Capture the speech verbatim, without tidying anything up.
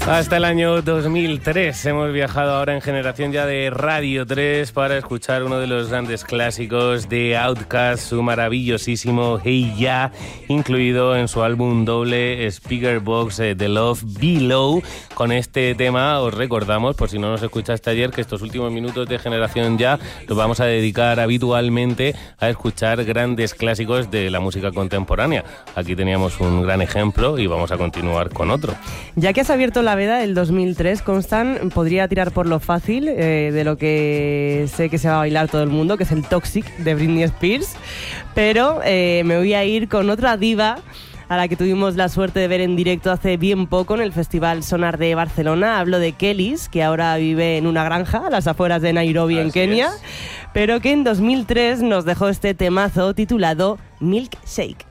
Hasta el año dos mil tres hemos viajado ahora en Generación Ya de Radio tres para escuchar uno de los grandes clásicos de Outkast, su maravillosísimo Hey Ya, incluido en su álbum doble Speakerboxx eh, The Love Below. Con este tema os recordamos, por si no nos escuchaste ayer, que estos últimos minutos de Generación Ya los vamos a dedicar habitualmente a escuchar grandes clásicos de la música contemporánea. Aquí teníamos un gran ejemplo y vamos a continuar con otro. Ya que has abierto la veda del dos mil tres, Constant podría tirar por lo fácil eh, de lo que sé que se va a bailar todo el mundo, que es el Toxic de Britney Spears, pero eh, me voy a ir con otra diva a la que tuvimos la suerte de ver en directo hace bien poco en el Festival Sonar de Barcelona. Hablo de Kellys, que ahora vive en una granja a las afueras de Nairobi, Así en Kenia, es. pero que en dos mil tres nos dejó este temazo titulado Milkshake.